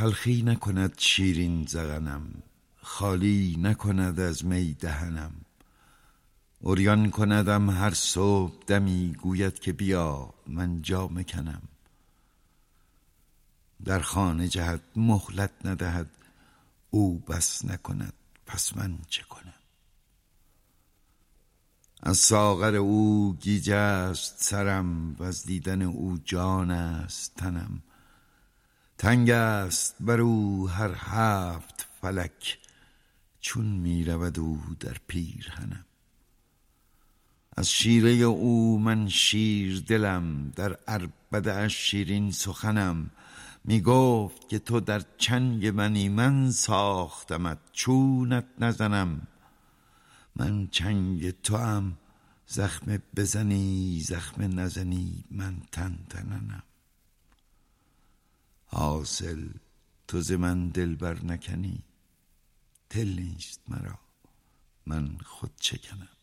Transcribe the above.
تلخی نکند شیرین ذقنم، خالی نکند از می دهنم. عریان کندم هر صبح دمی، گوید که بیا من جامه کنم. در خانه جهد مهلت ندهد، او بس نکند پس من چه کنم. از ساغر او گیج است سرم، و از دیدن او جان است تنم. تنگ است بر او هر 7 فلک، چون می رود او در پیرهنم. از شیره او من شیر دلم، در عربده اش شیرین سخنم. می گفت که تو در چنگ منی، من ساختمت چونت نزنم. من چنگ توام زخم بزنی، زخم نزنی من تن تننم. حاصل تو ز من دل بر نکنی، دل نیست مرا من خود چکنم.